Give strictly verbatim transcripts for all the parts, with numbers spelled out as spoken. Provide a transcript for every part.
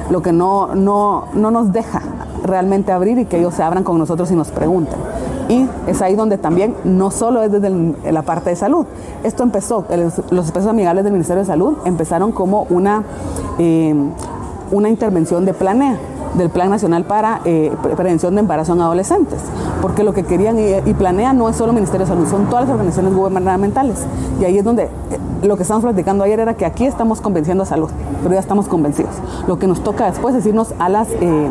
lo que no, no, no nos deja realmente abrir y que ellos se abran con nosotros y nos pregunten. Y es ahí donde también, no solo es desde el, la parte de salud. Esto empezó, los, los espacios amigables del Ministerio de Salud empezaron como una, eh, una intervención de Planea, del Plan Nacional para eh, Prevención de Embarazo en Adolescentes, porque lo que querían, y, y Planea no es solo Ministerio de Salud, son todas las organizaciones gubernamentales, y ahí es donde eh, lo que estábamos platicando ayer era que aquí estamos convenciendo a salud, pero ya estamos convencidos. Lo que nos toca después es irnos a las... Eh,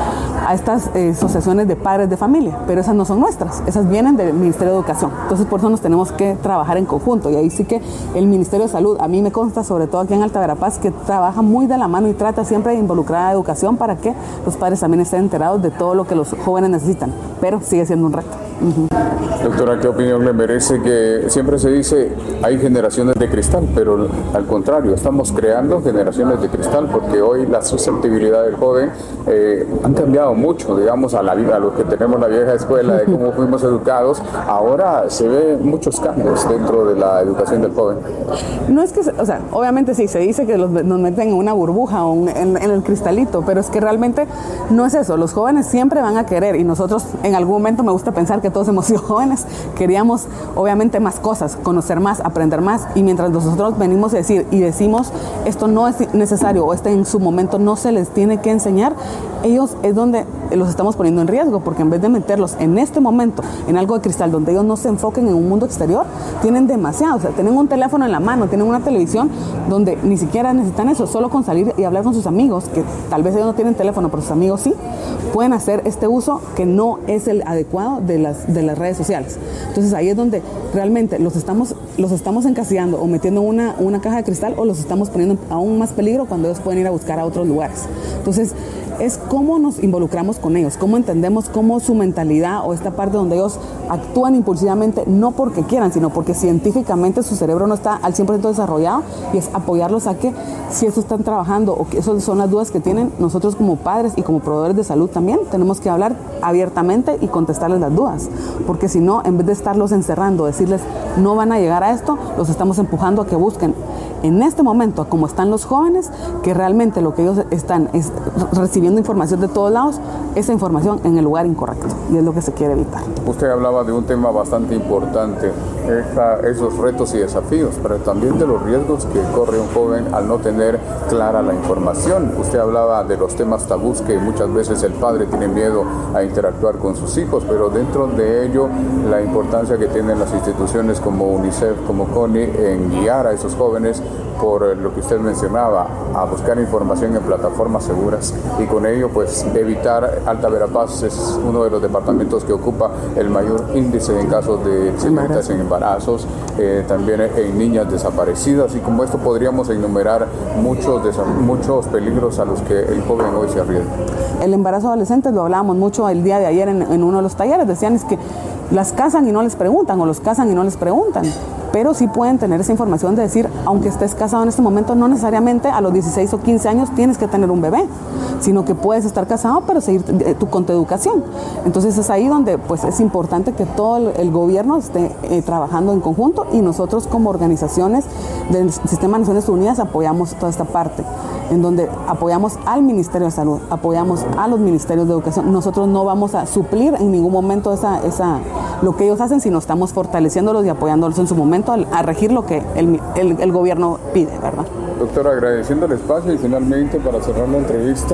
a estas eh, asociaciones de padres de familia, pero esas no son nuestras, esas vienen del Ministerio de Educación. Entonces por eso nos tenemos que trabajar en conjunto, y ahí sí que el Ministerio de Salud, a mí me consta, sobre todo aquí en Alta Verapaz, que trabaja muy de la mano y trata siempre de involucrar a la educación para que los padres también estén enterados de todo lo que los jóvenes necesitan, pero sigue siendo un reto. Uh-huh. Doctora, ¿qué opinión le merece que siempre se dice hay generaciones de cristal, pero al contrario, estamos creando generaciones de cristal porque hoy la susceptibilidad del joven eh, han cambiado mucho, digamos, a la vida, a los que tenemos la vieja escuela de cómo fuimos educados, ahora se ven muchos cambios dentro de la educación del joven. No es que, o sea, obviamente sí, se dice que los, nos meten en una burbuja o un, en, en el cristalito, pero es que realmente no es eso, los jóvenes siempre van a querer, y nosotros en algún momento me gusta pensar que todos hemos sido jóvenes, queríamos obviamente más cosas, conocer más, aprender más, y mientras nosotros venimos a decir y decimos esto no es necesario o este en su momento no se les tiene que enseñar, ellos es donde los estamos poniendo en riesgo, porque en vez de meterlos en este momento en algo de cristal donde ellos no se enfoquen en un mundo exterior, tienen demasiado, o sea, tienen un teléfono en la mano, tienen una televisión donde ni siquiera necesitan eso, solo con salir y hablar con sus amigos, que tal vez ellos no tienen teléfono, pero sus amigos sí, pueden hacer este uso que no es el adecuado de las, de las redes sociales. Entonces ahí es donde realmente los estamos, los estamos encasillando o metiendo en una, una caja de cristal, o los estamos poniendo aún más peligro cuando ellos pueden ir a buscar a otros lugares. Entonces es cómo nos involucramos con ellos, cómo entendemos cómo su mentalidad o esta parte donde ellos actúan impulsivamente, no porque quieran, sino porque científicamente su cerebro no está al cien por ciento desarrollado, y es apoyarlos a que si eso están trabajando o que esas son las dudas que tienen, nosotros como padres y como proveedores de salud también tenemos que hablar abiertamente y contestarles las dudas, porque si no, en vez de estarlos encerrando, decirles no van a llegar a esto, los estamos empujando a que busquen en este momento, como están los jóvenes, que realmente lo que ellos están es recibiendo información de todos lados, esa información en el lugar incorrecto, y es lo que se quiere evitar. Usted hablaba de un tema bastante importante, esa, esos retos y desafíos, pero también de los riesgos que corre un joven al no tener clara la información. Usted hablaba de los temas tabús que muchas veces el padre tiene miedo a interactuar con sus hijos, pero dentro de ello la importancia que tienen las instituciones como UNICEF, como CONI, en guiar a esos jóvenes por lo que usted mencionaba, a buscar información en plataformas seguras, y con ello pues evitar. Alta Verapaz es uno de los departamentos que ocupa el mayor índice en casos de accidentes en embarazos, eh, también en niñas desaparecidas, y como esto podríamos enumerar muchos, muchos peligros a los que el joven hoy se arriesga. El embarazo adolescente lo hablábamos mucho el día de ayer en, en uno de los talleres, decían es que las casan y no les preguntan, o los casan y no les preguntan, pero sí pueden tener esa información de decir, aunque estés casado en este momento, no necesariamente a los dieciséis o quince años tienes que tener un bebé, sino que puedes estar casado pero seguir tu, con tu educación. Entonces es ahí donde pues es importante que todo el, el gobierno esté eh, trabajando en conjunto, y nosotros como organizaciones del Sistema de Naciones Unidas apoyamos toda esta parte, en donde apoyamos al Ministerio de Salud, apoyamos a los ministerios de Educación. Nosotros no vamos a suplir en ningún momento esa, esa, lo que ellos hacen, sino estamos fortaleciéndolos y apoyándolos en su momento a, a regir lo que el, el, el gobierno pide, ¿verdad? Doctora, agradeciendo el espacio, y finalmente para cerrar la entrevista,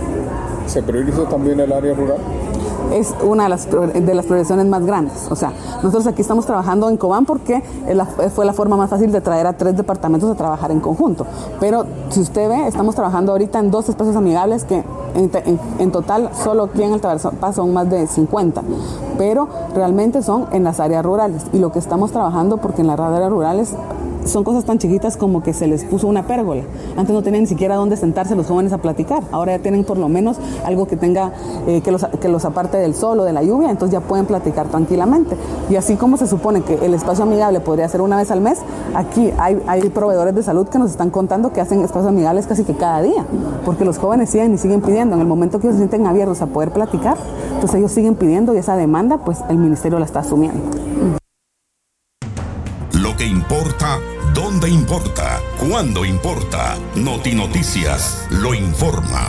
¿se prioriza también el área rural? Es una de las, de las priorizaciones más grandes. O sea, nosotros aquí estamos trabajando en Cobán porque la, fue la forma más fácil de traer a tres departamentos a trabajar en conjunto. Pero si usted ve, estamos trabajando ahorita en dos espacios amigables que en, en, en total solo aquí en Alta Verapaz son más de cincuenta. Pero realmente son en las áreas rurales. Y lo que estamos trabajando, porque en las áreas rurales son cosas tan chiquitas como que se les puso una pérgola. Antes no tenían ni siquiera dónde sentarse los jóvenes a platicar. Ahora ya tienen por lo menos algo que tenga eh, que, los, que los aparte del sol o de la lluvia, entonces ya pueden platicar tranquilamente. Y así como se supone que el espacio amigable podría ser una vez al mes, aquí hay, hay proveedores de salud que nos están contando que hacen espacios amigables casi que cada día, porque los jóvenes siguen y siguen pidiendo. En el momento que ellos se sienten abiertos a poder platicar, entonces ellos siguen pidiendo, y esa demanda pues el ministerio la está asumiendo. Lo que importa, dónde importa, cuándo importa. Noti Noticias lo informa.